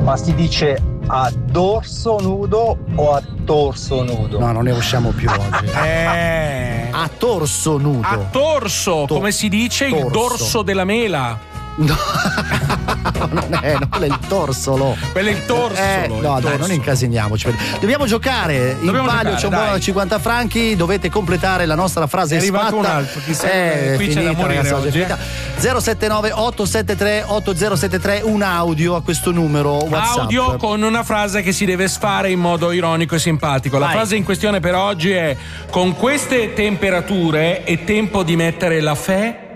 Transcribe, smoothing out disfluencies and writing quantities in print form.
Ma si dice a dorso nudo o a torso nudo? No, non ne usciamo più oggi. A torso nudo. A torso, come si dice torso. Il dorso della mela. No, non è il torsolo. Quello è il torsolo. No, dai, non incasiniamoci. Dobbiamo giocare. In palio c'è un buono da 50 franchi. Dovete completare la nostra frase. È arrivato sfatta. un altro. Qui c'è da morire, ragazzi, oggi. 079 873 8073. Un audio a questo numero WhatsApp. Audio con una frase che si deve sfare in modo ironico e simpatico. La frase in questione per oggi è: con queste temperature è tempo di mettere la fe